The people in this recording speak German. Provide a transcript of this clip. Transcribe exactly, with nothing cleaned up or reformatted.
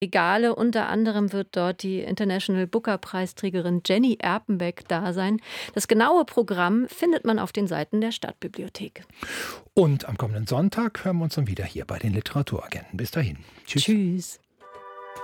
Regale. Unter anderem wird dort die International Booker Preisträgerin Jenny Erpenbeck da sein. Das genaue Programm findet man auf den Seiten der Stadtbibliothek. Und am kommenden Sonntag hören wir uns dann wieder hier bei den Literaturagenten. Bis dahin. Tschüss. Tschüss.